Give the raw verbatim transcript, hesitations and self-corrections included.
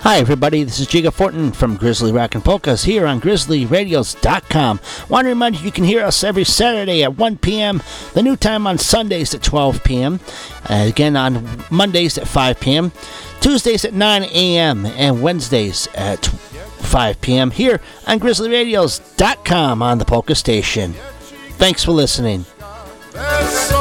Hi everybody, this is Jiga Fortin from Grizzly Rock and Polkas here on grizzly radios dot com. Want to remind you you can hear us every Saturday at one p.m., the new time on Sundays at twelve p.m., uh, again on Mondays at five p.m., Tuesdays at nine a.m., and Wednesdays at five p.m. here on grizzly radios dot com on the Polka Station. Thanks for listening.